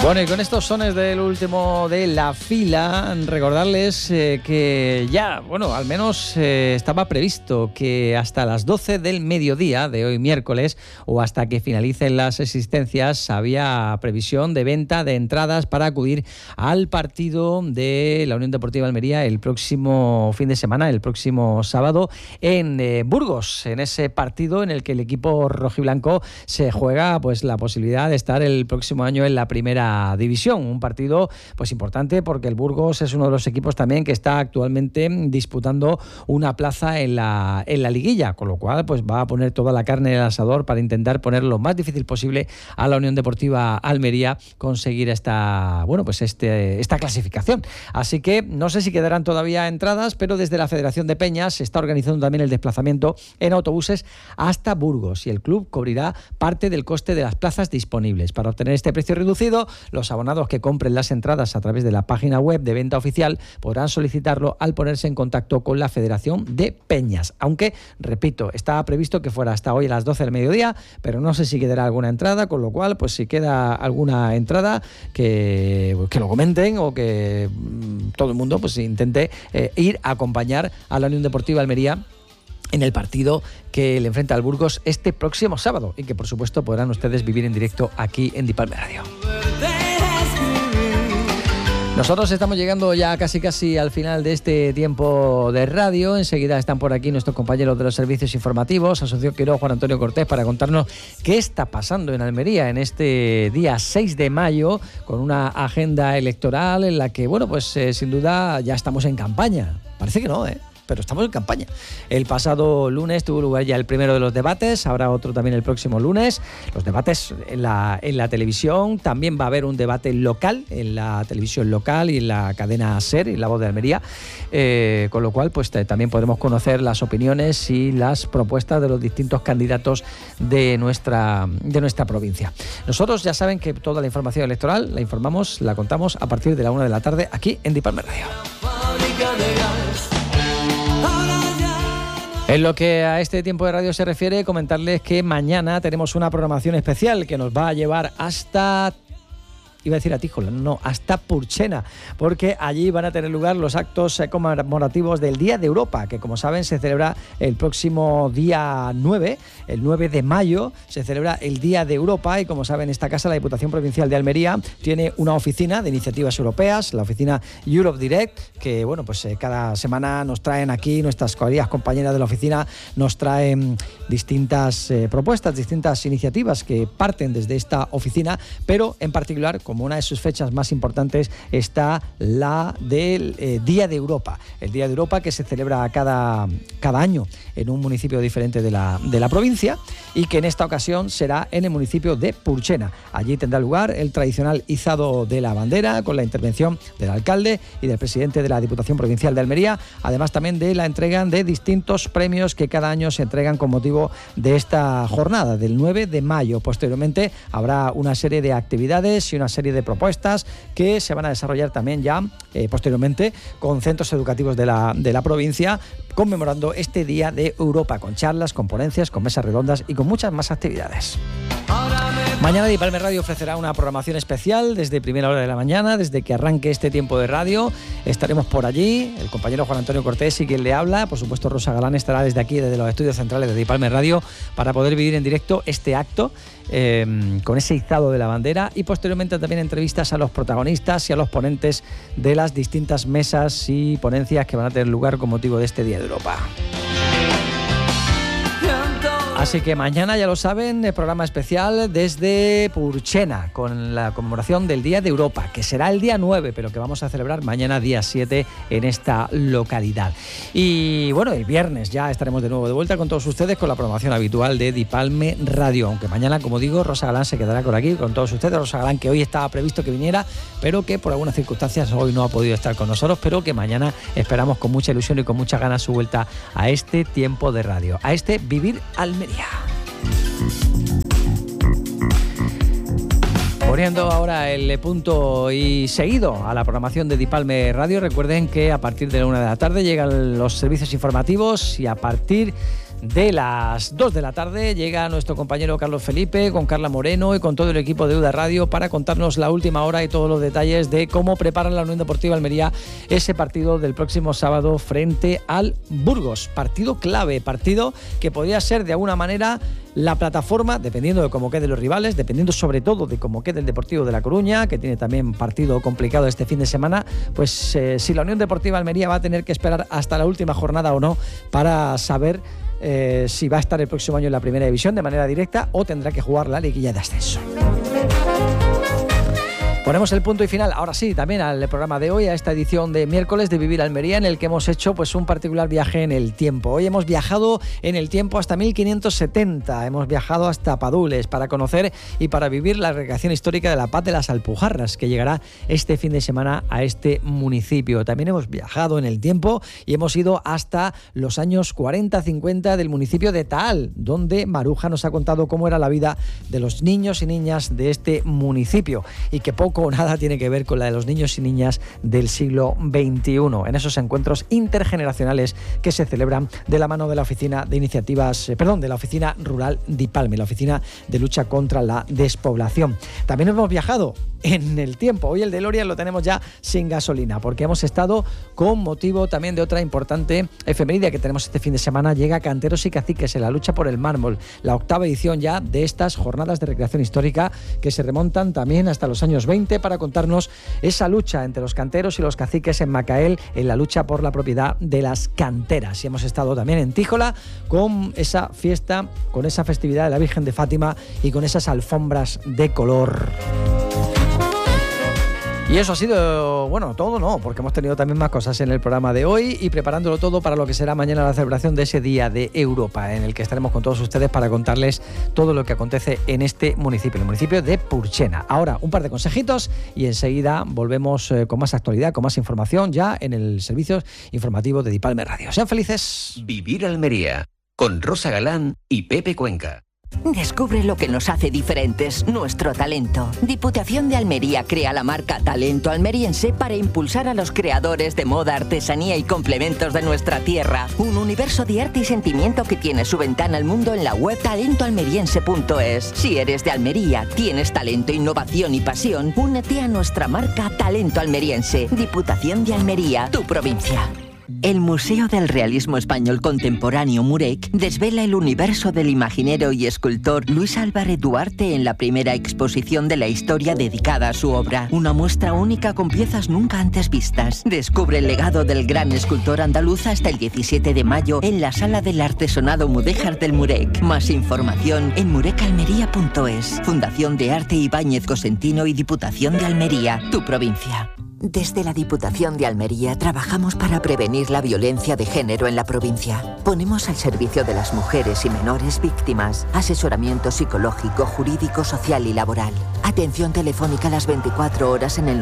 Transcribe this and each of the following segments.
Bueno, y con estos sones del último de la fila, recordarles que ya, bueno, al menos estaba previsto que hasta las 12 del mediodía de hoy miércoles o hasta que finalicen las existencias había previsión de venta de entradas para acudir al partido de la Unión Deportiva Almería el próximo fin de semana, el próximo sábado en Burgos, en ese partido en el que el equipo rojiblanco se juega pues la posibilidad de estar el próximo año en la primera división, un partido pues importante porque el Burgos es uno de los equipos también que está actualmente disputando una plaza en la liguilla, con lo cual pues va a poner toda la carne en el asador para intentar poner lo más difícil posible a la Unión Deportiva Almería conseguir esta clasificación. Así que no sé si quedarán todavía entradas, pero desde la Federación de Peñas se está organizando también el desplazamiento en autobuses hasta Burgos y el club cubrirá parte del coste de las plazas disponibles. Para obtener este precio reducido, los abonados que compren las entradas a través de la página web de venta oficial podrán solicitarlo al ponerse en contacto con la Federación de Peñas. Aunque, repito, estaba previsto que fuera hasta hoy a las 12 del mediodía, pero no sé si quedará alguna entrada, con lo cual, pues si queda alguna entrada, que lo comenten o que todo el mundo pues intente ir a acompañar a la Unión Deportiva Almería en el partido que le enfrenta al Burgos este próximo sábado y que por supuesto podrán ustedes vivir en directo aquí en Dipalme Radio. Nosotros estamos llegando ya casi al final de este tiempo de radio. Enseguida están por aquí nuestros compañeros de los servicios informativos, Asunción Quiró, Juan Antonio Cortés, para contarnos qué está pasando en Almería en este día 6 de mayo, con una agenda electoral en la que, bueno, pues sin duda ya estamos en campaña. Parece que no, pero estamos en campaña. El pasado lunes tuvo lugar ya el primero de los debates, habrá otro también el próximo lunes. Los debates en la televisión, también va a haber un debate local, en la televisión local y en la cadena SER, y La Voz de Almería, con lo cual pues también podremos conocer las opiniones y las propuestas de los distintos candidatos de nuestra provincia. Nosotros ya saben que toda la información electoral la informamos, la contamos a partir de la 1 de la tarde aquí en Dipalme Radio. En lo que a este tiempo de radio se refiere, comentarles que mañana tenemos una programación especial que nos va a llevar hasta... iba a decir a Tíjola, no, hasta Purchena, porque allí van a tener lugar los actos conmemorativos del Día de Europa, que como saben se celebra el próximo día 9, el 9 de mayo, se celebra el Día de Europa y como saben esta casa, la Diputación Provincial de Almería, tiene una oficina de iniciativas europeas, la oficina Europe Direct, que bueno, pues cada semana nos traen aquí, nuestras queridas compañeras de la oficina nos traen distintas propuestas, distintas iniciativas que parten desde esta oficina, pero en particular, como una de sus fechas más importantes está la del Día de Europa. El Día de Europa que se celebra cada año en un municipio diferente de la provincia y que en esta ocasión será en el municipio de Purchena. Allí tendrá lugar el tradicional izado de la bandera con la intervención del alcalde y del presidente de la Diputación Provincial de Almería, además también de la entrega de distintos premios que cada año se entregan con motivo de esta jornada del 9 de mayo. Posteriormente habrá una serie de actividades y una serie de propuestas que se van a desarrollar también ya posteriormente con centros educativos de la provincia, conmemorando este Día de Europa, con charlas, con ponencias, con mesas redondas y con muchas más actividades. Mañana Dipalme Radio ofrecerá una programación especial desde primera hora de la mañana, desde que arranque este tiempo de radio. Estaremos por allí, el compañero Juan Antonio Cortés y quien le habla. Por supuesto, Rosa Galán estará desde aquí, desde los estudios centrales de Dipalme Radio, para poder vivir en directo este acto con ese izado de la bandera y posteriormente también entrevistas a los protagonistas y a los ponentes de las distintas mesas y ponencias que van a tener lugar con motivo de este Día de Europa. Así que mañana, ya lo saben, el programa especial desde Purchena con la conmemoración del Día de Europa, que será el día 9, pero que vamos a celebrar mañana día 7 en esta localidad. Y bueno, el viernes ya estaremos de nuevo de vuelta con todos ustedes con la programación habitual de Dipalme Radio, aunque mañana, como digo, Rosa Galán se quedará por aquí con todos ustedes. Rosa Galán, que hoy estaba previsto que viniera, pero que por algunas circunstancias hoy no ha podido estar con nosotros, pero que mañana esperamos con mucha ilusión y con muchas ganas su vuelta a este tiempo de radio, a este Vivir Almería. Poniendo ahora el punto y seguido a la programación de Dipalme Radio, recuerden que a partir de la 1 de la tarde llegan los servicios informativos y a partir de las 2 de la tarde llega nuestro compañero Carlos Felipe con Carla Moreno y con todo el equipo de UDA Radio para contarnos la última hora y todos los detalles de cómo preparan la Unión Deportiva Almería ese partido del próximo sábado frente al Burgos. Partido clave, partido que podría ser de alguna manera la plataforma, dependiendo de cómo queden los rivales, dependiendo sobre todo de cómo quede el Deportivo de La Coruña, que tiene también partido complicado este fin de semana, pues si la Unión Deportiva Almería va a tener que esperar hasta la última jornada o no para saber si va a estar el próximo año en la primera división de manera directa o tendrá que jugar la liguilla de ascenso. Ponemos el punto y final, ahora sí, también al programa de hoy, a esta edición de miércoles de Vivir Almería, en el que hemos hecho pues un particular viaje en el tiempo. Hoy hemos viajado en el tiempo hasta 1570, hemos viajado hasta Padules para conocer y para vivir la recreación histórica de la Paz de las Alpujarras, que llegará este fin de semana a este municipio. También hemos viajado en el tiempo y hemos ido hasta los años 40-50 del municipio de Taal, donde Maruja nos ha contado cómo era la vida de los niños y niñas de este municipio y que poco o nada tiene que ver con la de los niños y niñas del siglo XXI, en esos encuentros intergeneracionales que se celebran de la mano de la Oficina de Iniciativas, de la Oficina Rural DIPALME, la Oficina de Lucha contra la Despoblación. También hemos viajado en el tiempo. Hoy el DeLorean lo tenemos ya sin gasolina, porque hemos estado con motivo también de otra importante efeméride que tenemos este fin de semana. Llega Canteros y Caciques en la lucha por el mármol, la 8ª edición ya de estas jornadas de recreación histórica que se remontan también hasta los años 20 para contarnos esa lucha entre los canteros y los caciques en Macael en la lucha por la propiedad de las canteras. Y hemos estado también en Tíjola con esa fiesta, con esa festividad de la Virgen de Fátima y con esas alfombras de color. Y eso ha sido, todo no, porque hemos tenido también más cosas en el programa de hoy y preparándolo todo para lo que será mañana la celebración de ese Día de Europa, en el que estaremos con todos ustedes para contarles todo lo que acontece en este municipio, el municipio de Purchena. Ahora, un par de consejitos y enseguida volvemos con más actualidad, con más información ya en el servicio informativo de DIPALME Radio. Sean felices. Vivir Almería, con Rosa Galán y Pepe Cuenca. Descubre lo que nos hace diferentes, nuestro talento. Diputación de Almería crea la marca Talento Almeriense para impulsar a los creadores de moda, artesanía y complementos de nuestra tierra. Un universo de arte y sentimiento que tiene su ventana al mundo en la web talentoalmeriense.es. Si eres de Almería, tienes talento, innovación y pasión, únete a nuestra marca Talento Almeriense. Diputación de Almería, tu provincia. El Museo del Realismo Español Contemporáneo Murec desvela el universo del imaginero y escultor Luis Álvarez Duarte en la primera exposición de la historia dedicada a su obra. Una muestra única con piezas nunca antes vistas. Descubre el legado del gran escultor andaluz hasta el 17 de mayo en la Sala del Artesonado Mudéjar del Murec. Más información en murecalmería.es. Fundación de Arte Ibáñez Cosentino y Diputación de Almería, tu provincia. Desde la Diputación de Almería trabajamos para prevenir la violencia de género en la provincia. Ponemos al servicio de las mujeres y menores víctimas asesoramiento psicológico, jurídico, social y laboral. Atención telefónica las 24 horas en el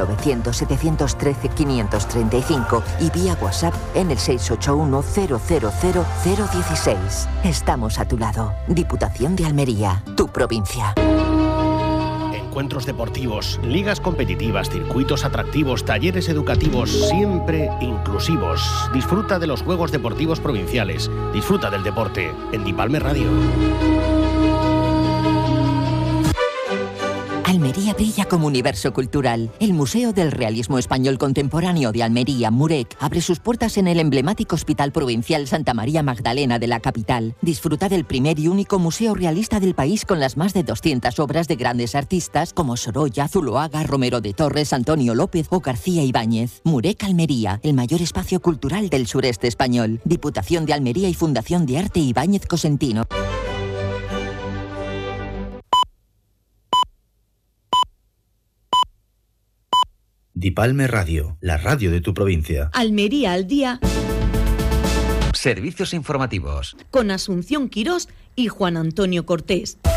900-713-535 y vía WhatsApp en el 681-000-016. Estamos a tu lado. Diputación de Almería, tu provincia. Encuentros deportivos, ligas competitivas, circuitos atractivos, talleres educativos, siempre inclusivos. Disfruta de los Juegos Deportivos Provinciales. Disfruta del deporte en DIPALME Radio. Almería brilla como universo cultural. El Museo del Realismo Español Contemporáneo de Almería, Murec, abre sus puertas en el emblemático Hospital Provincial Santa María Magdalena de la capital. Disfruta del primer y único museo realista del país con las más de 200 obras de grandes artistas como Sorolla, Zuloaga, Romero de Torres, Antonio López o García Ibáñez. Murec Almería, el mayor espacio cultural del sureste español. Diputación de Almería y Fundación de Arte Ibáñez Cosentino. DIPALME Radio, la radio de tu provincia. Almería al día. Servicios informativos. Con Asunción Quirós y Juan Antonio Cortés.